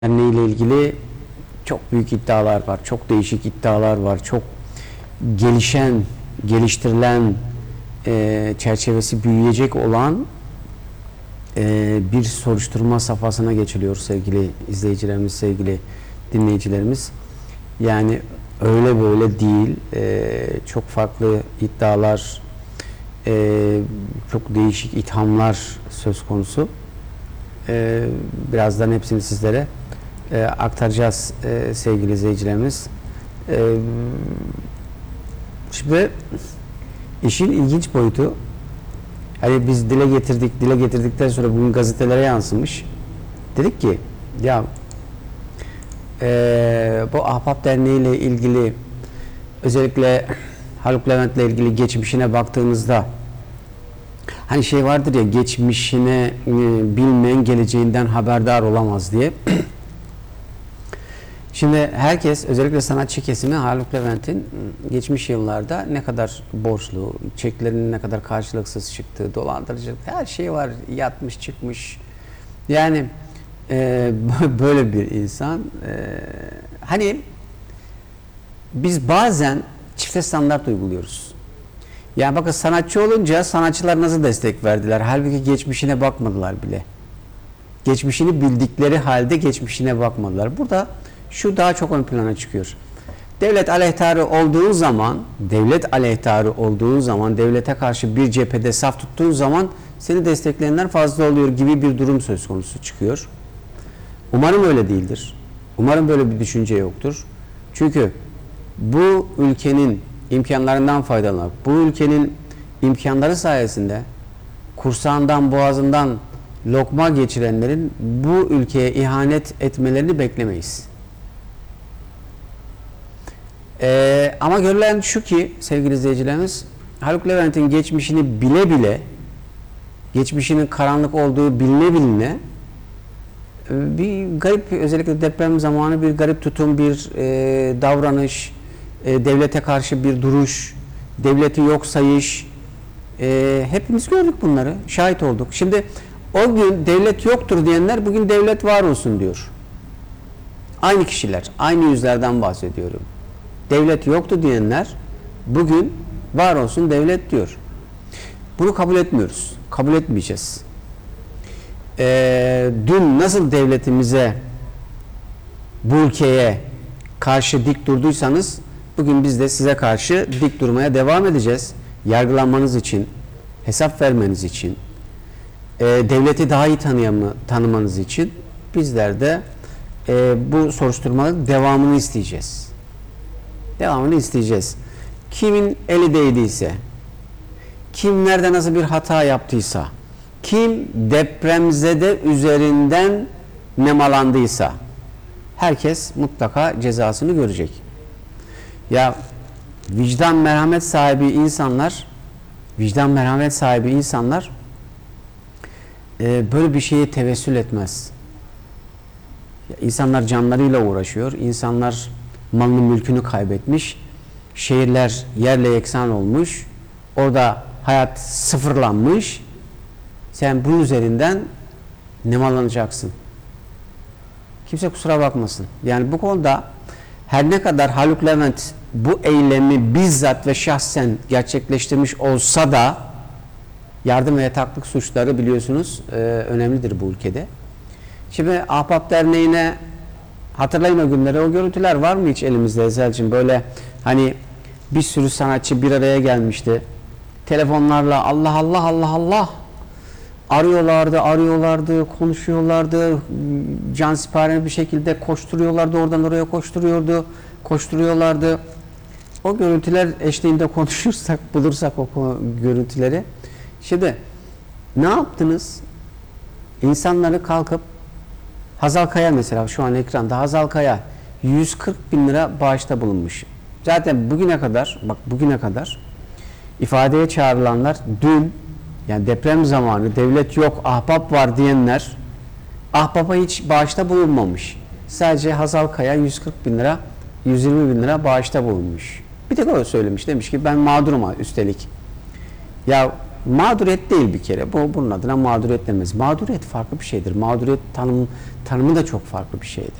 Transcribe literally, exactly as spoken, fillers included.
Derneği ile ilgili çok büyük iddialar var, çok değişik iddialar var, çok gelişen, geliştirilen, e, çerçevesi büyüyecek olan e, bir soruşturma safhasına geçiliyor sevgili izleyicilerimiz, sevgili dinleyicilerimiz. Yani öyle böyle değil, e, çok farklı iddialar, e, çok değişik ithamlar söz konusu. E, birazdan hepsini sizlere E, aktaracağız e, sevgili izleyicilerimiz. E, şimdi işin ilginç boyutu, hani biz dile getirdik, dile getirdikten sonra bugün gazetelere yansımış. Dedik ki ya e, bu Ahbap Derneği ile ilgili, özellikle Haluk Levent'le ilgili geçmişine baktığınızda, hani şey vardır ya, geçmişine e, bilmeyen geleceğinden haberdar olamaz diye. Şimdi herkes, özellikle sanatçı kesimi, Haluk Levent'in geçmiş yıllarda ne kadar borçlu, çeklerinin ne kadar karşılıksız çıktığı, dolandırıcılık, her şey var, yatmış çıkmış. Yani e, böyle bir insan. E, hani biz bazen çifte standart uyguluyoruz. Yani bakın, sanatçı olunca sanatçılar nasıl destek verdiler? Halbuki geçmişine bakmadılar bile. Geçmişini bildikleri halde geçmişine bakmadılar. Burada şu daha çok ön plana çıkıyor. Devlet aleyhtarı olduğun zaman, devlet aleyhtarı olduğun zaman, devlete karşı bir cephede saf tuttuğun zaman seni destekleyenler fazla oluyor gibi bir durum söz konusu çıkıyor. Umarım öyle değildir. Umarım böyle bir düşünce yoktur. Çünkü bu ülkenin imkanlarından faydalanıp, bu ülkenin imkanları sayesinde kursağından, boğazından lokma geçirenlerin bu ülkeye ihanet etmelerini beklemeyiz. Ee, ama görülen şu ki sevgili izleyicilerimiz, Haluk Levent'in geçmişini bile bile, geçmişinin karanlık olduğu biline biline bir garip, özellikle deprem zamanı bir garip tutum, bir e, davranış, e, devlete karşı bir duruş, devleti yok sayış, e, hepimiz gördük bunları, şahit olduk. Şimdi o gün devlet yoktur diyenler bugün devlet var olsun diyor. Aynı kişiler, aynı yüzlerden bahsediyorum. Devlet yoktu diyenler bugün var olsun devlet diyor. Bunu kabul etmiyoruz. Kabul etmeyeceğiz. Ee, dün nasıl devletimize, bu ülkeye karşı dik durduysanız bugün biz de size karşı dik durmaya devam edeceğiz. Yargılanmanız için, hesap vermeniz için, e, devleti daha iyi tanıyama, tanımanız için bizler de e, bu soruşturmanın devamını isteyeceğiz. Devamını isteyeceğiz. Kimin eli değdiyse, kim nerede nasıl bir hata yaptıysa, kim depremzede üzerinden nemalandıysa herkes mutlaka cezasını görecek. Ya vicdan, merhamet sahibi insanlar, vicdan, merhamet sahibi insanlar e, böyle bir şeye tevessül etmez. Ya, insanlar canlarıyla uğraşıyor, insanlar malını mülkünü kaybetmiş, şehirler yerle yeksan olmuş, orada hayat sıfırlanmış, sen bunun üzerinden nemalanacaksın. Kimse kusura bakmasın. Yani bu konuda her ne kadar Haluk Levent bu eylemi bizzat ve şahsen gerçekleştirmiş olsa da, yardım ve yataklık suçları biliyorsunuz e, önemlidir bu ülkede. Şimdi Ahbap Derneği'ne, hatırlayın o günleri, o görüntüler var mı hiç elimizde Ezel'cim? Böyle hani bir sürü sanatçı bir araya gelmişti. Telefonlarla Allah Allah Allah Allah arıyorlardı, arıyorlardı, konuşuyorlardı. Cansiperane bir şekilde koşturuyorlardı, oradan oraya koşturuyordu, koşturuyorlardı. O görüntüler eşliğinde konuşursak, bulursak o görüntüleri. Şimdi ne yaptınız? İnsanları kalkıp, Hazal Kaya mesela şu an ekranda, Hazal Kaya yüz kırk bin lira bağışta bulunmuş. Zaten bugüne kadar, bak bugüne kadar ifadeye çağrılanlar dün, yani deprem zamanı devlet yok, ahbap var diyenler ahbapa hiç bağışta bulunmamış. Sadece Hazal Kaya yüz kırk bin lira, yüz yirmi bin lira bağışta bulunmuş. Bir tek o söylemiş, demiş ki ben mağdurum üstelik. Ya mağduriyet değil bir kere. Bu bunun adına mağduriyet denmez. Mağduriyet farklı bir şeydir. Mağduriyet tanım, tanımı da çok farklı bir şeydir.